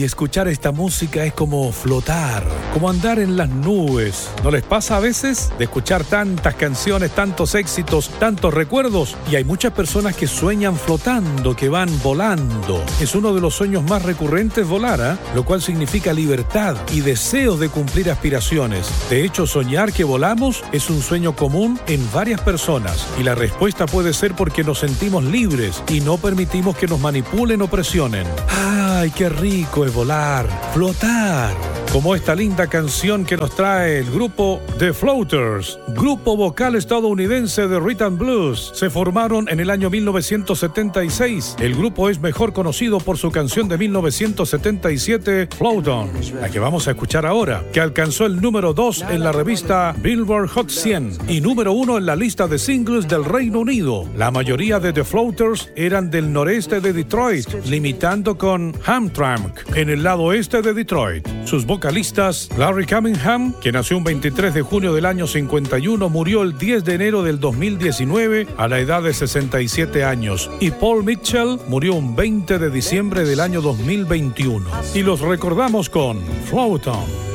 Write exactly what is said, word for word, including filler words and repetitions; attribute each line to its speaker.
Speaker 1: Ay, escuchar esta música es como flotar, como andar en las nubes. ¿No les pasa a veces de escuchar tantas canciones, tantos éxitos, tantos recuerdos? Y hay muchas personas que sueñan flotando, que van volando. Es uno de los sueños más recurrentes volar, ¿eh? Lo cual significa libertad y deseos de cumplir aspiraciones. De hecho, soñar que volamos es un sueño común en varias personas. Y la respuesta puede ser porque nos sentimos libres y no permitimos que nos manipulen o presionen. ¡Ay, qué rico es volar, flotar! Como esta linda canción que nos trae el grupo The Floaters, grupo vocal estadounidense de rhythm and blues. Se formaron en el año mil novecientos setenta y seis. El grupo es mejor conocido por su canción de mil novecientos setenta y siete, Float On, la que vamos a escuchar ahora, que alcanzó el número dos en la revista Billboard Hot cien y número uno en la lista de singles del Reino Unido. La mayoría de The Floaters eran del noreste de Detroit, limitando con Hamtramck en el lado oeste de Detroit. Sus vocalistas, Larry Cunningham, que nació un veintitrés de junio del año cincuenta y uno, murió el diez de enero del dos mil diecinueve a la edad de sesenta y siete años, y Paul Mitchell murió un veinte de diciembre del año dos mil veintiuno. Y los recordamos con Float On.